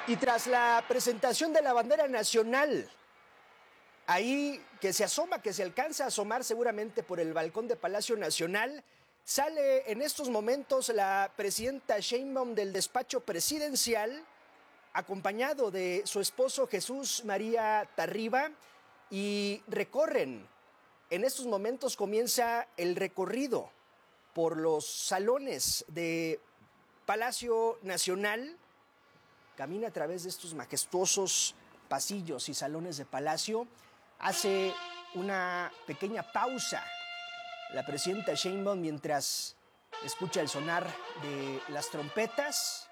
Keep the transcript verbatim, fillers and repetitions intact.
Y tras la presentación de la bandera nacional, ahí que se asoma, que se alcanza a asomar seguramente por el balcón de Palacio Nacional, sale en estos momentos la presidenta Sheinbaum del despacho presidencial, acompañado de su esposo Jesús María Tarriba, y recorren. En estos momentos comienza el recorrido por los salones de Palacio Nacional. Camina a través de estos majestuosos pasillos y salones de Palacio. Hace una pequeña pausa la presidenta Sheinbaum mientras escucha el sonar de las trompetas.